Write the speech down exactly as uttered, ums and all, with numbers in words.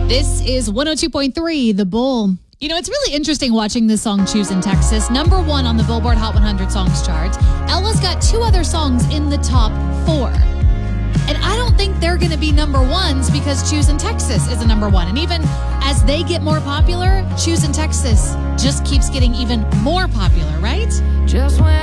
This is one oh two point three, The Bull. You know, it's really interesting watching this song, Choosing Texas. Number one on the Billboard Hot one hundred Songs chart. Ella's got two other songs in the top four. And I don't think they're going to be number ones because Choosing Texas is a number one. And even as they get more popular, Choosing Texas just keeps getting even more popular, right? Just when